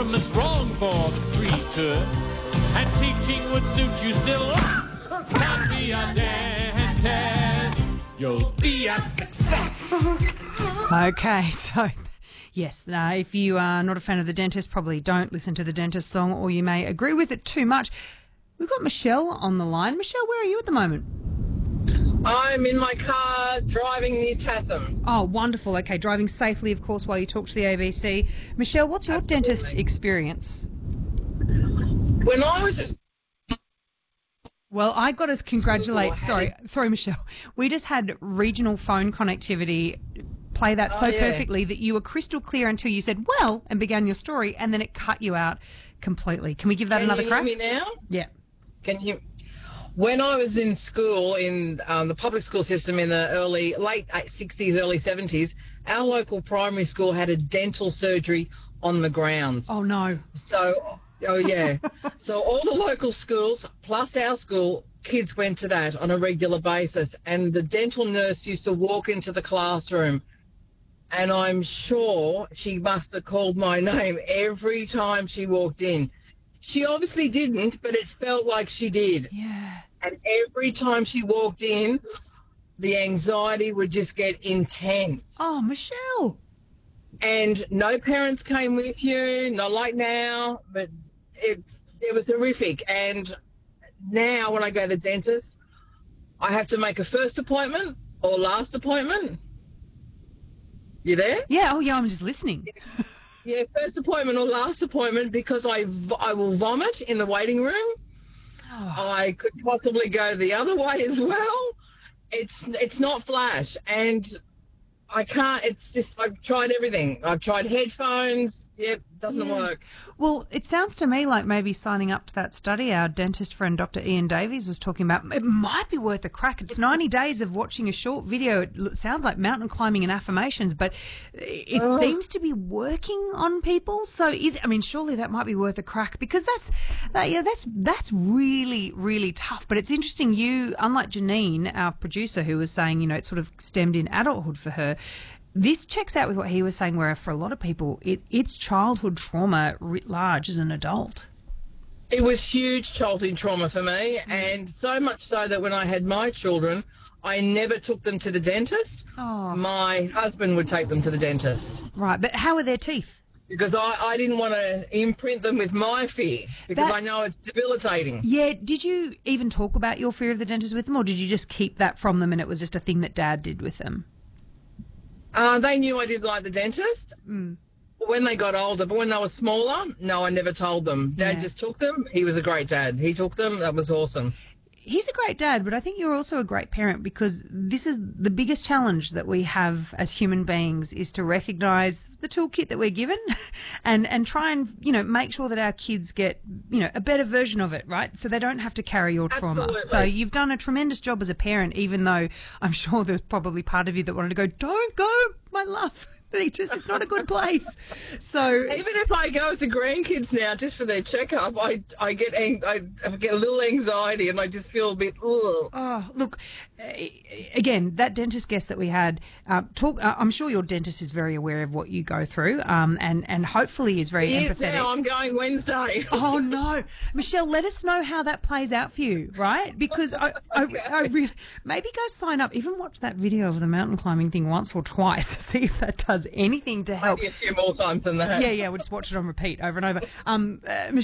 government's wrong for the priesthood, and teaching would suit you still. Son, be a dentist. You'll be a success. Okay, so yes, if you are not a fan of The Dentist, probably don't listen to The Dentist song, or you may agree with it too much. We've got Michelle on the line. Michelle, where are you at the moment? I'm in my car driving near Tatham. Oh, wonderful. Okay, driving safely, of course, while you talk to the ABC. Michelle, what's your dentist experience? When I was... Well, I got to congratulate... Sorry, Michelle. We just had regional phone connectivity play that perfectly that you were crystal clear until you said, well, and began your story, and then it cut you out completely. Can we give that another crack? Can you hear me now? Yeah. Can you... When I was in school, in the public school system in the late 60s, early 70s, our local primary school had a dental surgery on the grounds. Oh, no. So, so all the local schools, plus our school, kids went to that on a regular basis. And the dental nurse used to walk into the classroom, and I'm sure she must have called my name every time she walked in. She obviously didn't, but it felt like she did. Yeah. And every time she walked in, the anxiety would just get intense. Oh, Michelle. And no parents came with you, not like now, but it was horrific. And now when I go to the dentist, I have to make a first appointment or last appointment. You there? Yeah, I'm just listening. Yeah, first appointment or last appointment, because I will vomit in the waiting room. Oh. I could possibly go the other way as well. It's not flash, and I can't. It's just I've tried everything. I've tried headphones. Yep, doesn't work. Well, it sounds to me like maybe signing up to that study our dentist friend Dr. Ian Davies was talking about. It might be worth a crack. It's 90 days of watching a short video. It sounds like mountain climbing and affirmations, but it seems to be working on people. So, surely that might be worth a crack, because that's really, really tough. But it's interesting. You, unlike Janine, our producer, who was saying, it sort of stemmed in adulthood for her. This checks out with what he was saying, where for a lot of people, it's childhood trauma writ large as an adult. It was huge childhood trauma for me, and so much so that when I had my children, I never took them to the dentist. Oh. My husband would take them to the dentist. Right, but how are their teeth? Because I didn't want to imprint them with my fear, because I know it's debilitating. Yeah, did you even talk about your fear of the dentist with them, or did you just keep that from them and it was just a thing that Dad did with them? They knew I did like the dentist when they got older, but when they were smaller, no, I never told them. Dad just took them. He was a great dad. He took them. That was awesome. He's a great dad, but I think you're also a great parent, because this is the biggest challenge that we have as human beings, is to recognise the toolkit that we're given and try and, make sure that our kids get, a better version of it, right? So they don't have to carry your trauma. Absolutely. So you've done a tremendous job as a parent, even though I'm sure there's probably part of you that wanted to go, don't go, my love. It's not a good place. So even if I go with the grandkids now just for their checkup, I get a little anxiety, and I just feel a bit. Ugh. Oh, look, again, that dentist guest that we had, I'm sure your dentist is very aware of what you go through, and hopefully is very empathetic. Now I'm going Wednesday. Oh no, Michelle, let us know how that plays out for you, right? Because I really, maybe go sign up, even watch that video of the mountain climbing thing once or twice, see if that does anything to help. Maybe a few more times than that. Yeah, we'll just watch it on repeat over and over.